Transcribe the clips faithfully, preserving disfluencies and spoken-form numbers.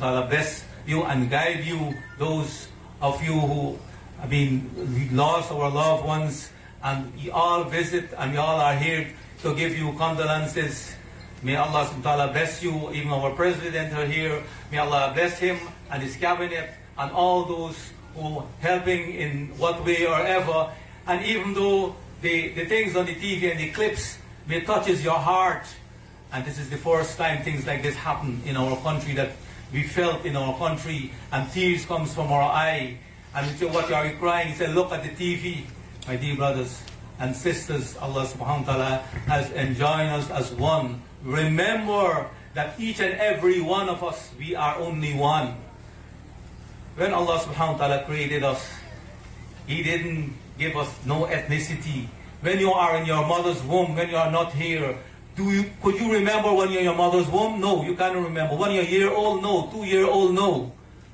wa ta'ala bless you and guide you, those of you who have been lost our loved ones, and you all visit and you all are here to give you condolences. May Allah subhanahu wa ta'ala bless you. Even our president are here. May Allah bless him and his cabinet and all those who are helping in what way or ever. And even though the, the things on the T V and the clips may touches your heart, and this is the first time things like this happen in our country, that we felt in our country, and tears comes from our eye, and we say, what are you crying? He said, look at the T V. My dear brothers and sisters, Allah subhanahu wa ta'ala has enjoined us as one. Remember that each and every one of us, we are only one. When Allah subhanahu wa ta'ala created us, He didn't give us no ethnicity. When you are in your mother's womb, when you are not here, do you, could you remember when you're in your mother's womb? No, you cannot remember. When you're a year old, no. Two year old, no.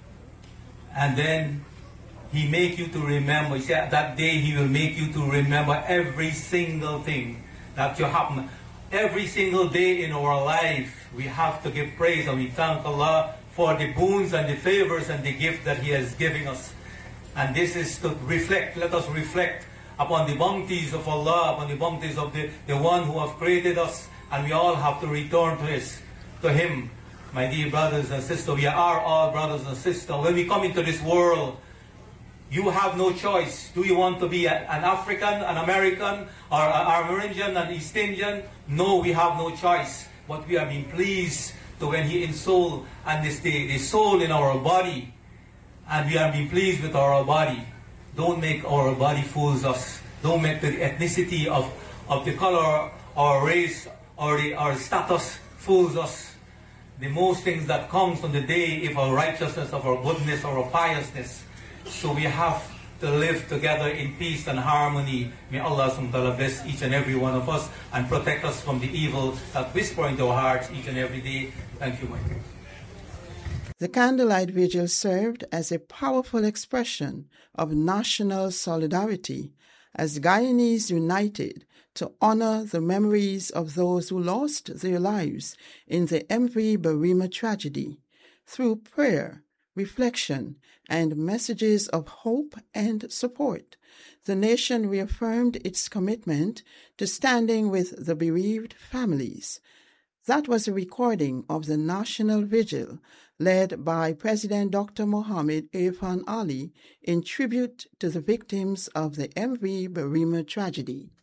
And then He make you to remember. He said that day He will make you to remember every single thing that you happen. Every single day in our life, we have to give praise and we thank Allah for the boons and the favors and the gift that He has given us. And this is to reflect, let us reflect upon the bounties of Allah, upon the bounties of the, the one who have created us, and we all have to return to His, to Him. My dear brothers and sisters, we are all brothers and sisters. When we come into this world, you have no choice. Do you want to be a, an African, an American, or an Amerindian, an East Indian? No, we have no choice. But we have been pleased to when He ensoul and this the, the soul in our body, and we have been pleased with our body. Don't make our body fools us. Don't make the ethnicity of, of the color or race or the our status fools us. The most things that comes on the day of our righteousness, of our goodness, or our piousness. So we have to live together in peace and harmony. May Allah subhanahu wa ta'ala bless each and every one of us and protect us from the evil that whisper into our hearts each and every day. Thank you, my friends. The candlelight vigil served as a powerful expression of national solidarity as Guyanese united to honor the memories of those who lost their lives in the M V Barima tragedy through prayer, reflection, and messages of hope and support. The nation reaffirmed its commitment to standing with the bereaved families. That was a recording of the National Vigil led by President Doctor Mohammed Irfan Ali in tribute to the victims of the M V Barima tragedy.